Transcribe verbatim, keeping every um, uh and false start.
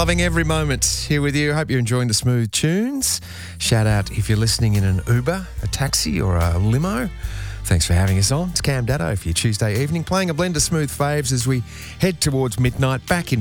Loving every moment here with you. Hope you're enjoying the smooth tunes. Shout out if you're listening in an Uber, a taxi or a limo. Thanks for having us on. It's Cam Daddo for your Tuesday evening, playing a blend of smooth faves as we head towards midnight back in